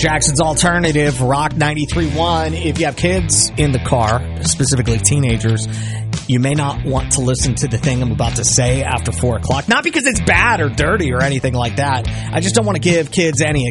Jackson's Alternative, Rock 93.1. If you have kids in the car, specifically teenagers, you may not want to listen to the thing I'm about to say after 4 o'clock. Not because it's bad or dirty or anything like that. I just don't want to give kids any